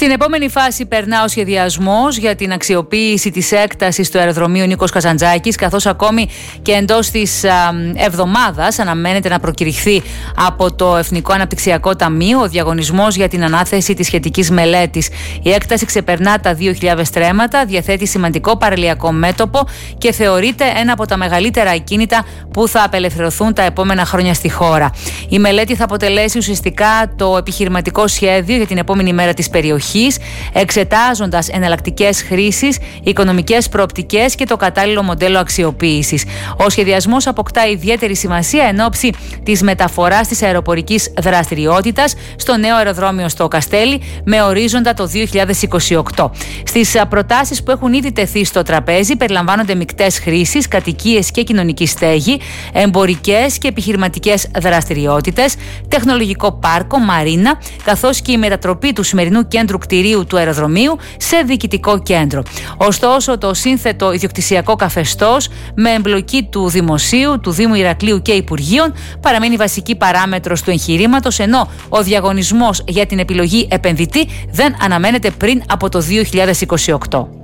Στην επόμενη φάση περνά ο σχεδιασμός για την αξιοποίηση της έκτασης του αεροδρομίου Νίκος Καζαντζάκης, καθώς ακόμη και εντός της εβδομάδας αναμένεται να προκηρυχθεί από το Εθνικό Αναπτυξιακό Ταμείο ο διαγωνισμός για την ανάθεση της σχετικής μελέτης. Η έκταση ξεπερνά τα 2.000 στρέμματα, διαθέτει σημαντικό παραλιακό μέτωπο και θεωρείται ένα από τα μεγαλύτερα ακίνητα που θα απελευθερωθούν τα επόμενα χρόνια στη χώρα. Η μελέτη θα αποτελέσει ουσιαστικά το επιχειρηματικό σχέδιο για την επόμενη μέρα της περιοχής, εξετάζοντας εναλλακτικές χρήσεις, οικονομικές προοπτικές και το κατάλληλο μοντέλο αξιοποίησης. Ο σχεδιασμός αποκτά ιδιαίτερη σημασία εν ώψη της μεταφοράς της αεροπορικής δραστηριότητας στο νέο αεροδρόμιο στο Καστέλι με ορίζοντα το 2028. Στις προτάσεις που έχουν ήδη τεθεί στο τραπέζι περιλαμβάνονται μεικτές χρήσεις, κατοικίες και κοινωνική στέγη, εμπορικές και επιχειρηματικές δραστηριότητες, τεχνολογικό πάρκο, μαρίνα, καθώς και η μετατροπή του σημερινού κέντρου κτηρίου του αεροδρομίου σε διοικητικό κέντρο. Ωστόσο, το σύνθετο ιδιοκτησιακό καθεστώς με εμπλοκή του Δημοσίου, του Δήμου Ηρακλείου και Υπουργείων παραμένει βασική παράμετρος του εγχειρήματος, ενώ ο διαγωνισμός για την επιλογή επενδυτή δεν αναμένεται πριν από το 2028.